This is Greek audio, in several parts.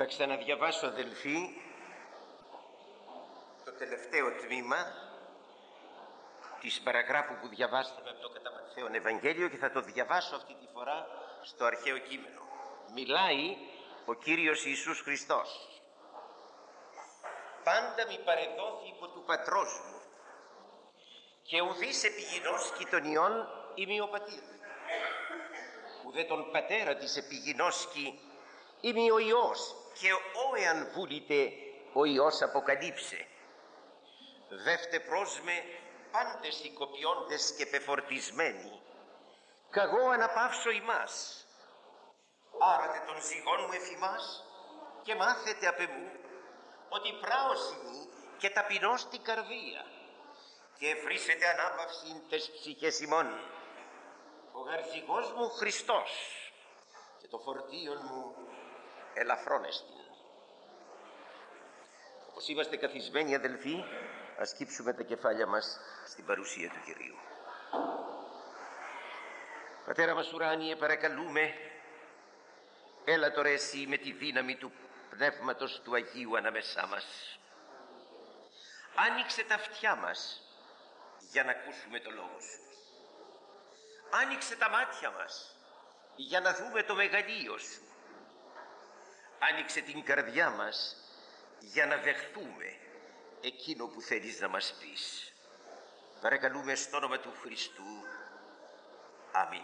Θα ξαναδιαβάσω, αδελφοί, το τελευταίο τμήμα της παραγράφου που διαβάσαμε από το κατά Ματθαίον Ευαγγέλιο και θα το διαβάσω αυτή τη φορά στο αρχαίο κείμενο. Μιλάει ο Κύριος Ιησούς Χριστός. «Πάντα μη παρεδόθη υπό του πατρός μου και ουδείς επιγεινώσκει των ιών ημί ο πατήρ. Ουδέ τον πατέρα της επιγεινώσκει ημί ο Υιός και ό εαν βούλητε ο Υιός αποκαλύψε. Δεύτε προς με πάντες οι κοπιώντες και πεφορτισμένοι, καγώ αναπαύσω ημάς. Άρατε τον ζυγόν μου εφημάς και μάθετε απ' εμού ότι πράος ημί και ταπεινός την καρδία και εφρίσετε ανάπαυσιν τες ψυχές ημών. Ο γαρζυγός μου Χριστός και το φορτίον μου ελαφρόν εστιν». Όπως είμαστε καθισμένοι, αδελφοί, ας κύψουμε τα κεφάλια μας στην παρουσία του Κυρίου. Πατέρα μας ουράνιε, παρακαλούμε, έλα τώρα εσύ με τη δύναμη του Πνεύματος του Αγίου ανάμεσά μας. Άνοιξε τα αυτιά μας για να ακούσουμε το Λόγο σου. Άνοιξε τα μάτια μας για να δούμε το μεγαλείο σου. Άνοιξε την καρδιά μας για να δεχθούμε εκείνο που θέλεις να μας πεις. Παρακαλούμε στο όνομα του Χριστού. Αμήν.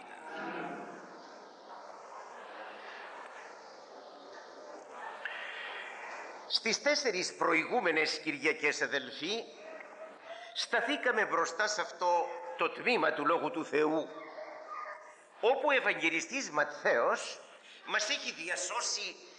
Στις 4 προηγούμενες Κυριακές, αδελφοί, σταθήκαμε μπροστά σε αυτό το τμήμα του Λόγου του Θεού, όπου ο Ευαγγελιστής Ματθαίος μας έχει διασώσει